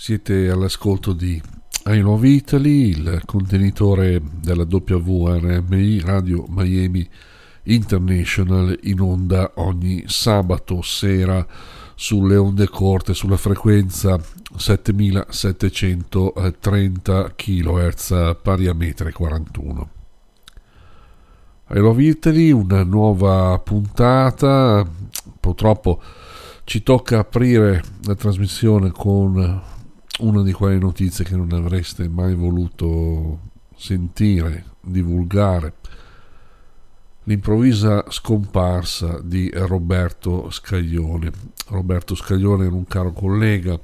Siete all'ascolto di I Love Italy, il contenitore della WRMI Radio Miami International, in onda ogni sabato sera sulle onde corte sulla frequenza 7730 kHz pari a 1,41 m. I Love Italy, una nuova puntata. Purtroppo ci tocca aprire la trasmissione con una di quelle notizie che non avreste mai voluto sentire, divulgare: l'improvvisa scomparsa di Roberto Scaglione. Roberto Scaglione era un caro collega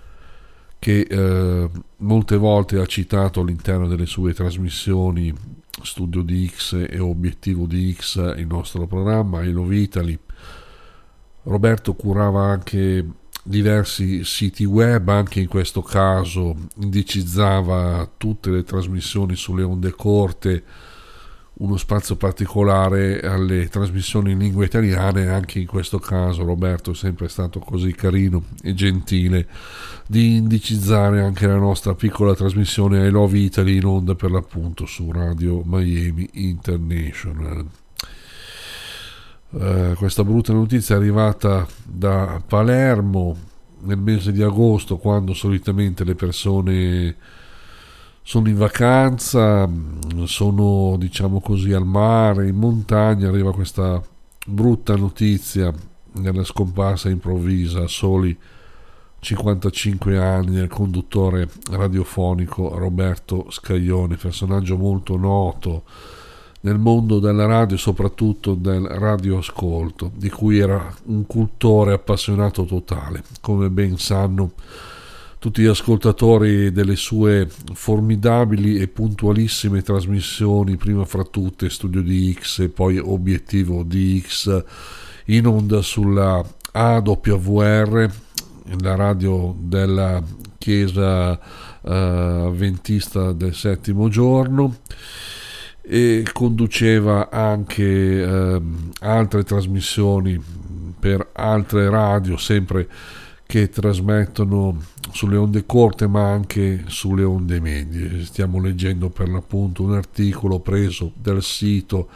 che molte volte ha citato all'interno delle sue trasmissioni Studio di X e Obiettivo di X, il nostro programma I Love Italy. Roberto curava anche diversi siti web, anche in questo caso indicizzava tutte le trasmissioni sulle onde corte, uno spazio particolare alle trasmissioni in lingua italiana, e anche in questo caso Roberto è sempre stato così carino e gentile di indicizzare anche la nostra piccola trasmissione I Love Italy, in onda per l'appunto su Radio Miami International. Questa brutta notizia è arrivata da Palermo nel mese di agosto, quando solitamente le persone sono in vacanza, sono, diciamo così, al mare, in montagna. Arriva questa brutta notizia della scomparsa improvvisa a soli 55 anni del conduttore radiofonico Roberto Scaglione, personaggio molto noto nel mondo della radio, soprattutto del radioascolto, di cui era un cultore appassionato totale, come ben sanno tutti gli ascoltatori delle sue formidabili e puntualissime trasmissioni, prima fra tutte Studio di X e poi Obiettivo di X, in onda sulla AWR, la radio della Chiesa Avventista del Settimo Giorno, e conduceva anche altre trasmissioni per altre radio, sempre che trasmettono sulle onde corte ma anche sulle onde medie. Stiamo leggendo per l'appunto un articolo preso dal sito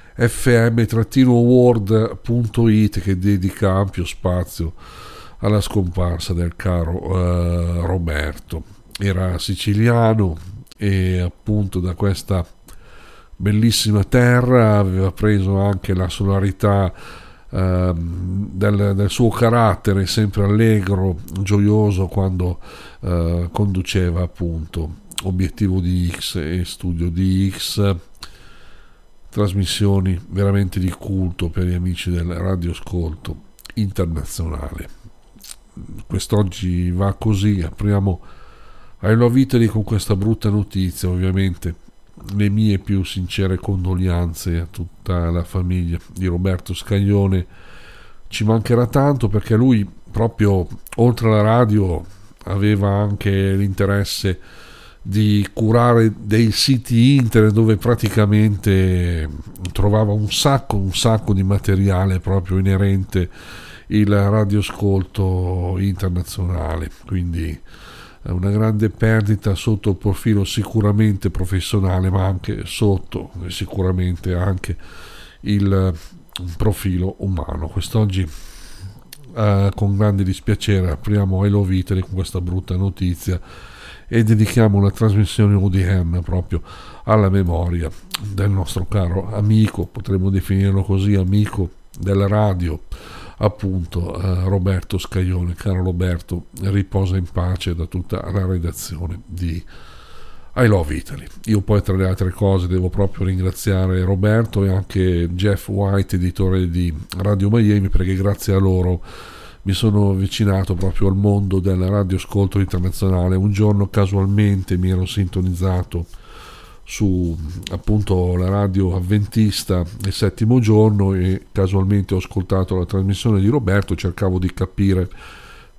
fm-world.it che dedica ampio spazio alla scomparsa del caro Roberto. Era siciliano e appunto da questa bellissima terra aveva preso anche la solarità del suo carattere, sempre allegro, gioioso, quando conduceva appunto Obiettivo di X e Studio di X, trasmissioni veramente di culto per gli amici del radioascolto internazionale. Quest'oggi va così. Apriamo I Love Italy con questa brutta notizia. Ovviamente le mie più sincere condoglianze a tutta la famiglia di Roberto Scaglione. Ci mancherà tanto, perché lui, proprio oltre alla radio, aveva anche l'interesse di curare dei siti internet dove praticamente trovava un sacco di materiale proprio inerente il radioascolto internazionale. Quindi una grande perdita sotto il profilo sicuramente professionale, ma anche sotto sicuramente anche il profilo umano. Quest'oggi con grande dispiacere apriamo I Love Italy con questa brutta notizia e dedichiamo la trasmissione odierna proprio alla memoria del nostro caro amico, potremmo definirlo così, amico della radio, appunto Roberto Scaglione. Caro Roberto, riposa in pace da tutta la redazione di I Love Italy. Io poi, tra le altre cose, devo proprio ringraziare Roberto e anche Jeff White, editore di Radio Miami, perché grazie a loro mi sono avvicinato proprio al mondo del radioascolto internazionale. Un giorno casualmente mi ero sintonizzato su appunto la radio avventista Il Settimo Giorno e casualmente ho ascoltato la trasmissione di Roberto. Cercavo di capire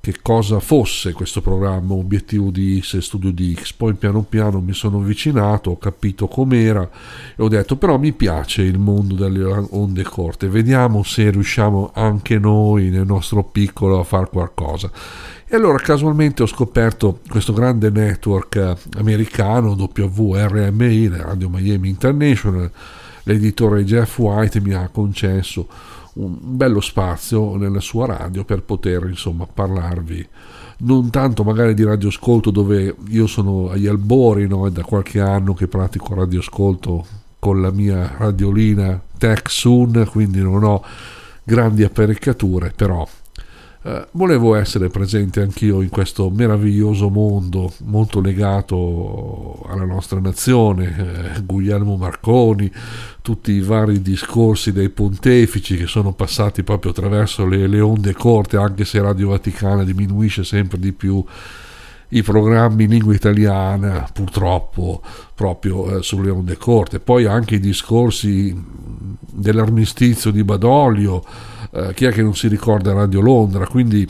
che cosa fosse questo programma Obiettivo di X e Studio di X. Poi piano piano mi sono avvicinato, ho capito com'era e ho detto però mi piace il mondo delle onde corte, vediamo se riusciamo anche noi nel nostro piccolo a fare qualcosa. E allora casualmente ho scoperto questo grande network americano WRMI, la Radio Miami International. L'editore Jeff White mi ha concesso un bello spazio nella sua radio per poter insomma parlarvi non tanto magari di radioascolto, dove io sono agli albori, no? È da qualche anno che pratico radioascolto con la mia radiolina Tech Soon, quindi non ho grandi apparecchiature, però volevo essere presente anch'io in questo meraviglioso mondo molto legato alla nostra nazione, Guglielmo Marconi, tutti i vari discorsi dei pontefici che sono passati proprio attraverso le onde corte, anche se Radio Vaticana diminuisce sempre di più i programmi in lingua italiana, purtroppo, proprio sulle onde corte. Poi anche i discorsi dell'armistizio di Badoglio, chi è che non si ricorda Radio Londra? Quindi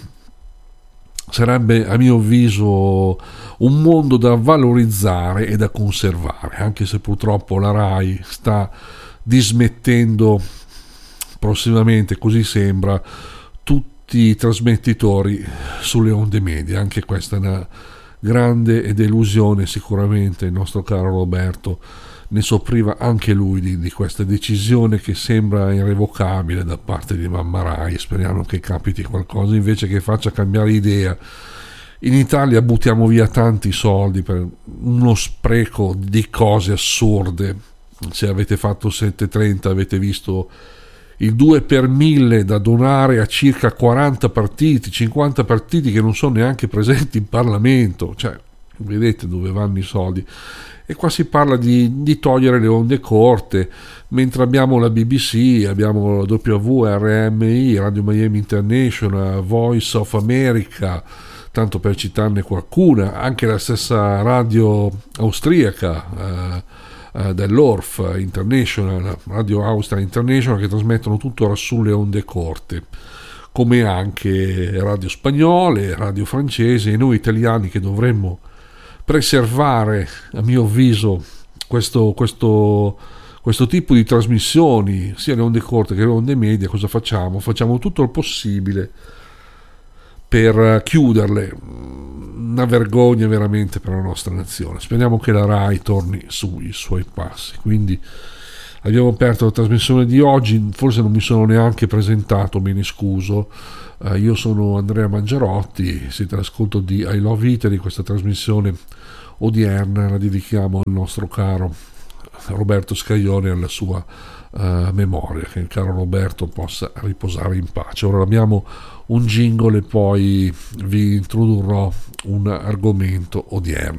sarebbe a mio avviso un mondo da valorizzare e da conservare, anche se purtroppo la RAI sta dismettendo prossimamente, così sembra, tutti i trasmettitori sulle onde medie. Anche questa è una grande delusione, sicuramente il nostro caro Roberto ne soffriva anche lui di questa decisione che sembra irrevocabile da parte di Mamma Rai. Speriamo che capiti qualcosa invece che faccia cambiare idea. In Italia buttiamo via tanti soldi per uno spreco di cose assurde. Se avete fatto 730 avete visto il 2 per 1000 da donare a circa 40 partiti, 50 partiti che non sono neanche presenti in Parlamento, cioè vedete dove vanno i soldi. E qua si parla di togliere le onde corte, mentre abbiamo la BBC, abbiamo la WRMI, Radio Miami International, Voice of America, tanto per citarne qualcuna, anche la stessa radio austriaca dell'ORF International, Radio Austria International, che trasmettono tuttora sulle onde corte, come anche radio spagnole, radio francesi, e noi italiani che dovremmo preservare, a mio avviso, questo tipo di trasmissioni, sia le onde corte che le onde medie. Cosa facciamo? Facciamo tutto il possibile per chiuderle. Una vergogna veramente per la nostra nazione. Speriamo che la RAI torni sui suoi passi. Quindi abbiamo aperto la trasmissione di oggi, forse non mi sono neanche presentato, me ne scuso. Io sono Andrea Mangiarotti, siete all'ascolto di I Love Italy. Questa trasmissione odierna la dedichiamo al nostro caro Roberto Scaglione e alla sua memoria, che il caro Roberto possa riposare in pace. Ora abbiamo un jingle e poi vi introdurrò un argomento odierno.